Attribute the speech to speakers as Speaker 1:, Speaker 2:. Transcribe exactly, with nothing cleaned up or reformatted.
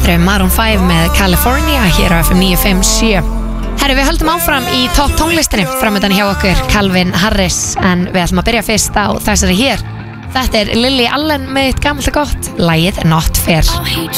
Speaker 1: Þetta er Maroon five með California hér á F M níu fimm sjö. Herru, við höldum áfram í topp tónlistinni framöndan hjá okkur Calvin Harris, en við ætlum að byrja fyrst á þessari hér. Þetta er Lily Allen með eitt gamalt og gott, lagið Not Fair.